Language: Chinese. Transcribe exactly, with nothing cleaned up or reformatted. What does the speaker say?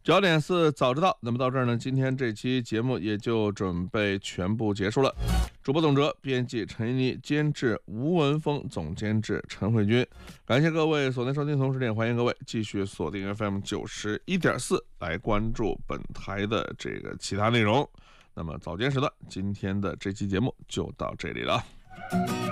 焦点是早知道。那么到这儿呢，今天这期节目也就准备全部结束了。主播董哲，编辑陈一妮，监制吴文峰，总监制陈慧君。感谢各位锁定收听，同时也欢迎各位继续锁定 F M 九十一点四来关注本台的这个其他内容。那么早间时段，今天的这期节目就到这里了。